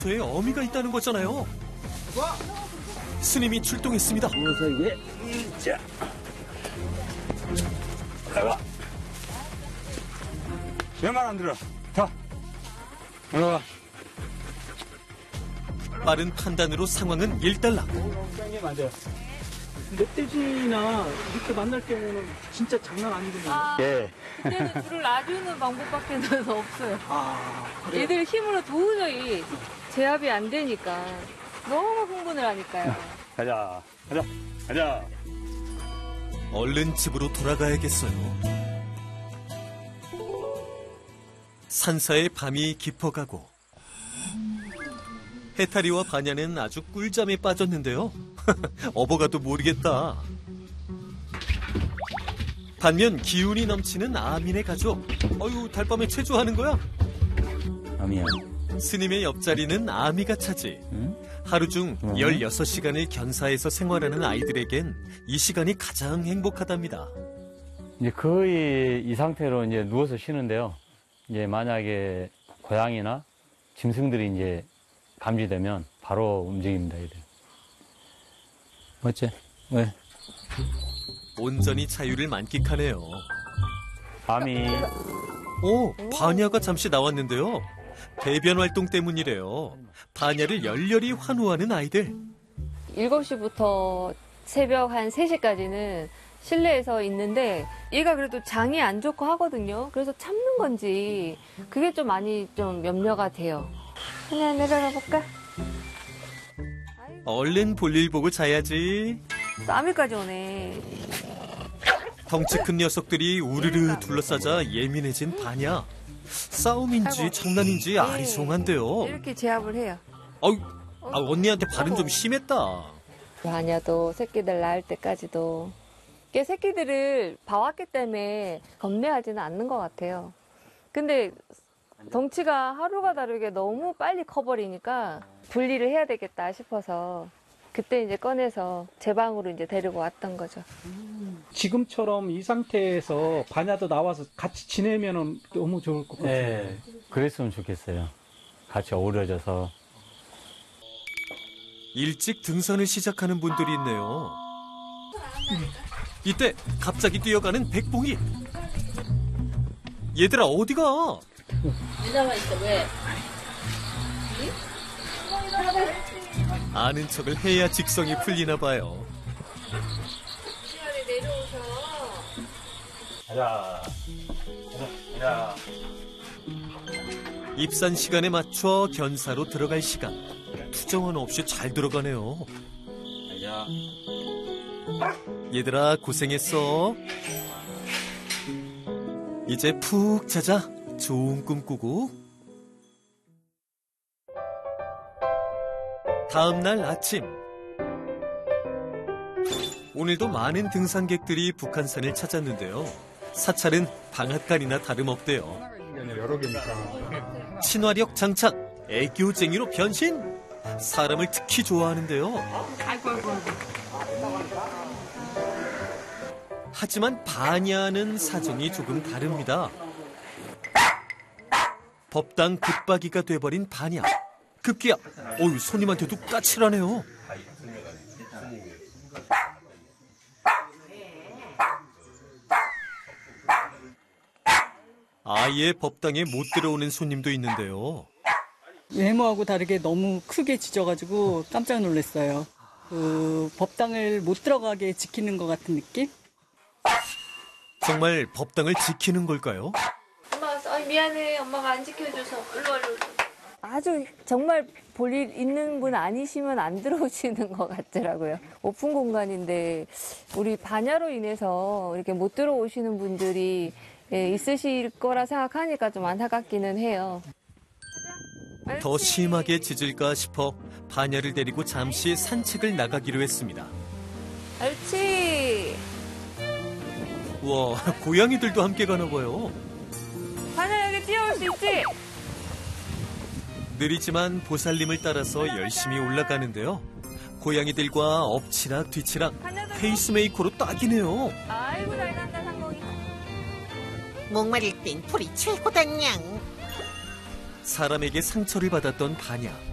저에 어미가 있다는 거잖아요. 스님이 출동했습니다. 누워서 이게 자, 나가. 왜 말 안 들어? 자, 올라가. 빠른 판단으로 상황은 일단락. 당기면 안 돼요. 멧돼지나 이렇게 만날 경우는 진짜 장난 아니거든요. 예. 그때는 불을 놔주는 방법밖에 없어요. 그래요? 애들 힘으로 도저히 제압이 안 되니까 너무 흥분을 하니까요. 가자, 가자, 가자. 얼른 집으로 돌아가야겠어요. 산사의 밤이 깊어가고 해탈이와 바냐는 아주 꿀잠에 빠졌는데요. 업어가도 모르겠다. 반면 기운이 넘치는 아민의 가족. 어휴, 달밤에 체조하는 거야? 아미야. 스님의 옆자리는 아미가 차지. 하루 중 16시간을 견사에서 생활하는 아이들에겐 이 시간이 가장 행복하답니다. 이제 거의 이 상태로 이제 누워서 쉬는데요. 이제 만약에 고양이나 짐승들이 이제 감지되면 바로 움직입니다, 얘들. 맞지? 왜? 온전히 자유를 만끽하네요. 밤이 오, 바냐가 잠시 나왔는데요. 배변 활동 때문이래요. 바냐를 열렬히 환호하는 아이들. 7시부터 새벽 한 3시까지는 실내에서 있는데 얘가 그래도 장이 안 좋고 하거든요. 그래서 참는 건지 그게 좀 많이 좀 염려가 돼요. 그냥 내려가 볼까? 얼른 볼일 보고 자야지. 쌈이까지 오네. 덩치 큰 녀석들이 우르르 둘러싸자 예민해진 바냐. 싸움인지 아이고. 장난인지 아리송한데요. 이렇게 제압을 해요. 언니한테 발은 좀 심했다. 바냐도 새끼들 낳을 때까지도 이게 새끼들을 봐왔기 때문에 겁내하지는 않는 것 같아요. 근데 덩치가 하루가 다르게 너무 빨리 커버리니까 분리를 해야 되겠다 싶어서 그때 이제 꺼내서 제 방으로 이제 데리고 왔던 거죠. 지금처럼 이 상태에서 바냐도 나와서 같이 지내면 너무 좋을 것 같아요. 네, 그랬으면 좋겠어요. 같이 어우러져서. 일찍 등산을 시작하는 분들이 있네요. 이때 갑자기 뛰어가는 백봉이. 얘들아 어디가? 내려가 있어 왜? 아는 척을 해야 직성이 풀리나 봐요. 내려오셔. 가자, 가자, 가자. 입산 시간에 맞춰 견사로 들어갈 시간. 투정은 없이 잘 들어가네요. 가자. 얘들아 고생했어. 이제 푹 자자. 좋은 꿈 꾸고. 다음 날 아침. 오늘도 많은 등산객들이 북한산을 찾았는데요. 사찰은 방앗간이나 다름없대요. 여러 개니까. 친화력 장착, 애교쟁이로 변신. 사람을 특히 좋아하는데요. 하지만 바냐는 사정이 조금 다릅니다. 법당 붙박이가 돼버린 바냐. 급기야, 손님한테도 까칠하네요. 아예 법당에 못 들어오는 손님도 있는데요. 외모하고 다르게 너무 크게 짖어가지고 깜짝 놀랐어요. 법당을 못 들어가게 지키는 것 같은 느낌? 정말 법당을 지키는 걸까요? 엄마, 미안해. 엄마가 안 지켜줘서. 일로 와. 아주 정말 볼일 있는 분 아니시면 안 들어오시는 것 같더라고요. 오픈 공간인데 우리 바냐로 인해서 이렇게 못 들어오시는 분들이 있으실 거라 생각하니까 좀 안타깝기는 해요. 더 심하게 짖을까 싶어 바냐를 데리고 잠시 산책을 나가기로 했습니다. 옳지. 우와, 고양이들도 함께 가나 봐요. 바냐 여기 뛰어올 수 있지? 느리지만 보살님을 따라서 열심히 올라가는데요. 고양이들과 엎치락 뒤치락, 페이스메이커로 딱이네요. 아이고 잘 간다 상공이. 목마를 땐 풀이 최고다냥. 사람에게 상처를 받았던 바냐.